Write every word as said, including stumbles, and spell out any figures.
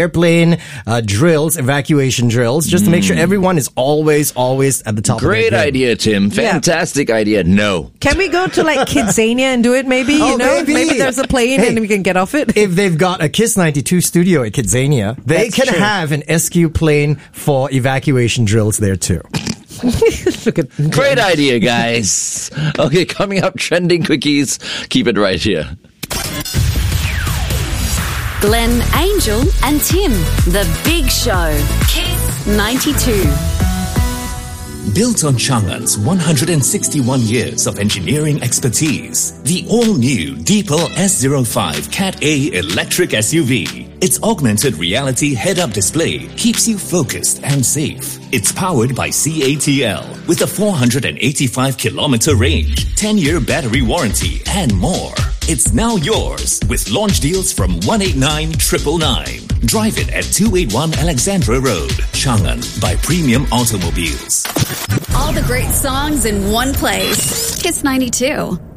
airplane uh, drills, evacuation drills, just to make sure everyone is always, always at the top Great of their game. idea, Tim. Fantastic yeah. idea. No. Can we go to like Kidzania and do it maybe? Oh, you know, maybe. maybe there's a plane hey, and we can get off it. If they've got a Kiss ninety-two studio at Kidzania, they That's can true. have an S Q plane for evacuation drills there too. Look at Great idea, guys. Okay, coming up, trending quickies. Keep it right here. Glenn, Angel, and Tim. The Big Show. Kiss ninety-two. Built on Chang'an's one hundred sixty-one years of engineering expertise, the all-new Deepal S zero five Cat A electric S U V. Its augmented reality head-up display keeps you focused and safe. It's powered by C A T L with a four hundred eighty-five kilometer range, ten-year battery warranty, and more. It's now yours with launch deals from one eight nine nine nine nine. Drive it at two eighty-one Alexandra Road, Chang'an by Premium Automobiles. All the great songs in one place. Kiss ninety-two.